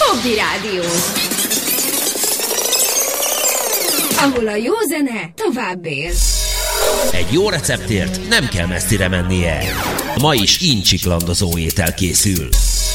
Hobby Rádió. Ahol a jó zene tovább él. Egy jó receptért nem kell messzire mennie. Ma is incsiklandozó étel készül.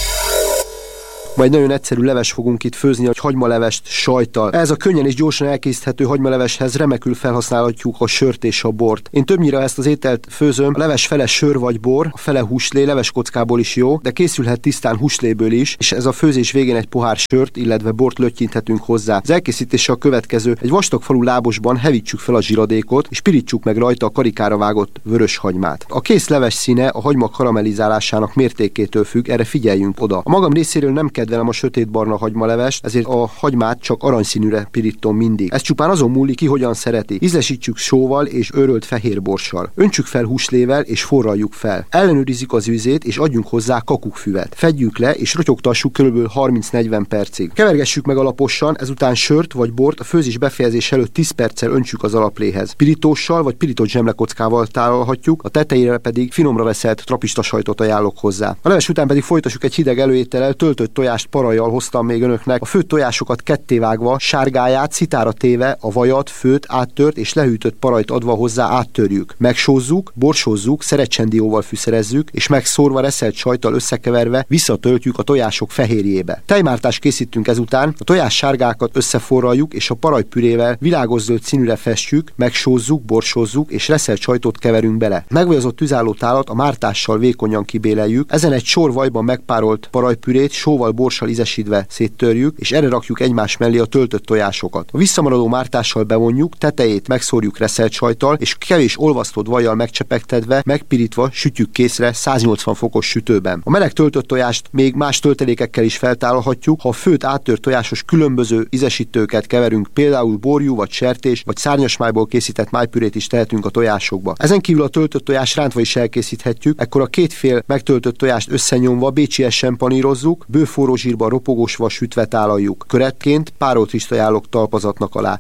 Ma egy nagyon egyszerű leves fogunk itt főzni, a hagymalevest sajttal. Ez a könnyen és gyorsan elkészíthető hagymaleveshez remekül felhasználhatjuk a sört és a bort. Én többnyire ezt az ételt főzöm, a leves fele sör vagy bor, a fele húslé, leveskockából is jó, de készülhet tisztán húsléből is, és ez a főzés végén egy pohár sört, illetve bort löttyinthetünk hozzá. Az elkészítése a következő: egy vastagfalú lábosban hevítsük fel a zsiradékot, és pirítsuk meg rajta a karikára vágott vörös hagymát. A kész leves színe a hagyma karamellizálásának mértékétől függ, erre figyeljünk oda. A magam részéről nem kedvelem a sötétbarna hagymalevest, ezért a hagymát csak aranyszínűre pirítom mindig. Ez csupán azon múlik, ki hogyan szereti. Ízlesítsük sóval és őrölt fehér borssal. Öntsük fel húslével és forraljuk fel. Ellenőrizzük az üzét és adjunk hozzá kakukfüvet. Fedjük le és rotyogtassuk kb. 30-40 percig. Kevergessük meg alaposan, ezután sört vagy bort a főzés befejezés előtt 10 perccel öntsük az alapléhez. Pirítóssal vagy pirított zsemlekockával tálalhatjuk, a tetejére pedig finomra reszelt trapista sajtot ajánlok hozzá. A leves után pedig folytassuk egy hideg előétellel, töltött tojást parajjal hoztam még önöknek. A főtt tojásokat kettévágva, sárgáját szitára téve, a vajat, főt, áttört és lehűtött parajt adva hozzá áttörjük. Megsózzuk, borsózzuk, szerecsendióval fűszerezzük, és megszórva reszelt sajttal összekeverve visszatöltjük a tojások fehérjébe. Tejmártást készítünk ezután, a tojás sárgákat összeforraljuk, és a parajpürével világoszöld színűre festjük, megsózzuk, borsózzuk, és reszelt sajtot keverünk bele. Megvajazott tüzálló tálat a mártással vékonyan kibéleljük, ezen egy sor vajban megpárolt parajpürét sóval, borssal ízesítve széttörjük, és erre rakjuk egymás mellé a töltött tojásokat. A visszamaradó mártással bevonjuk, tetejét megszórjuk reszelt sajttal, és kevés olvasztott vajjal megcsepegtetve, megpirítva sütjük készre 180 fokos sütőben. A meleg töltött tojást még más töltelékekkel is feltállalhatjuk, ha a főt áttört tojásos különböző ízesítőket keverünk, például borjú vagy sertés, vagy szárnyasmájból készített májpürét is tehetünk a tojásokba. Ezen kívül a töltött tojás rántva is elkészíthetjük, ekkor a két fél megtöltött tojást összenyomva bécsiesen panírozzuk, bőforró zsírban ropogós vas sütve tálaljuk. Köretként párolt rizst ajánlok talpazatnak alá.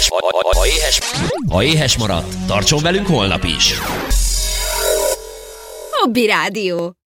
Ha éhes maradt, tartson velünk holnap is! Hobby Rádió.